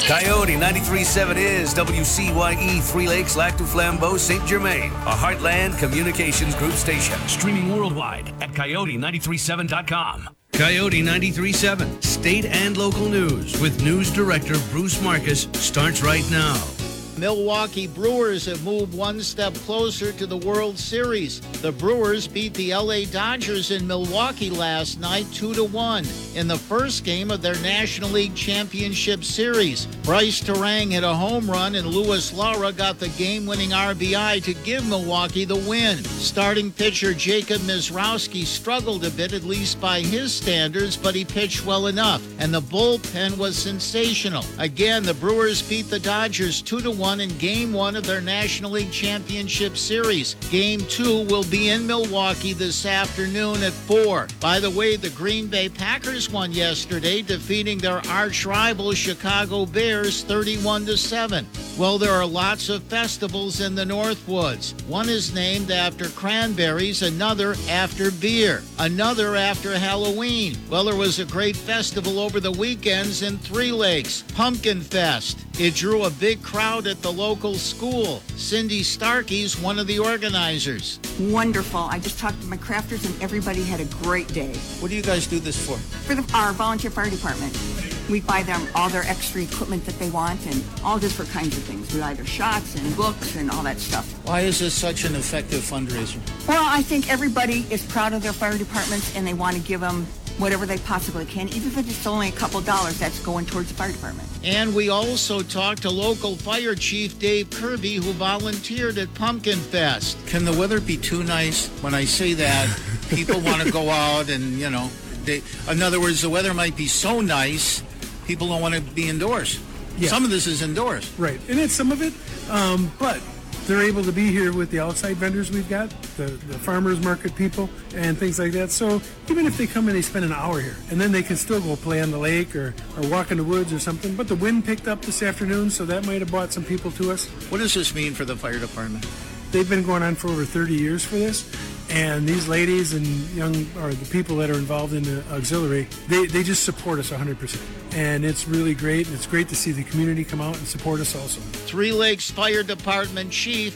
Coyote 93.7 is WCYE, Three Lakes, Lac du Flambeau, St. Germain, a Heartland Communications Group station. Streaming worldwide at coyote937.com. Coyote 93.7, state and local news with News Director Bruce Marcus starts right now. Milwaukee Brewers have moved one step closer to the World Series. The Brewers beat the LA Dodgers in Milwaukee last night 2-1 in the first game of their National League Championship Series. Bryce Terang hit a home run and Luis Lara got the game-winning RBI to give Milwaukee the win. Starting pitcher Jacob Mizrowski struggled a bit, at least by his standards, but he pitched well enough, and the bullpen was sensational. Again, the Brewers beat the Dodgers 2-1 in Game 1 of their National League Championship Series. Game 2 will be in Milwaukee this afternoon at 4. By the way, the Green Bay Packers won yesterday, defeating their arch-rival Chicago Bears 31-7. Well, there are lots of festivals in the Northwoods. One is named after cranberries, another after beer, another after Halloween. Well, there was a great festival over the weekends in Three Lakes, Pumpkin Fest. It drew a big crowd at the local school. Cindy Starkey's one of the organizers. Wonderful. I just talked to my crafters and everybody had a great day. What do you guys do this for? For our volunteer fire department. We buy them all their extra equipment that they want and all different kinds of things. We buy their shots and books and all that stuff. Why is this such an effective fundraiser? Well, I think everybody is proud of their fire departments and they want to give them whatever they possibly can, even if it's only a couple dollars that's going towards the fire department. And we also talked to local fire chief Dave Kirby, who volunteered at Pumpkin Fest. Can the weather be too nice? When I say that, people want to go out and, in other words, the weather might be so nice, people don't want to be indoors. Yeah. Some of this is indoors. Right, and it's some of it, but they're able to be here with the outside vendors we've got, the farmers market people and things like that. So even if they come in, they spend an hour here, and then they can still go play on the lake or walk in the woods or something. But the wind picked up this afternoon, so that might have brought some people to us. What does this mean for the fire department? They've been going on for over 30 years for this. And these ladies and the people that are involved in the auxiliary, they just support us 100%. And it's really great. And it's great to see the community come out and support us also. Three Lakes Fire Department Chief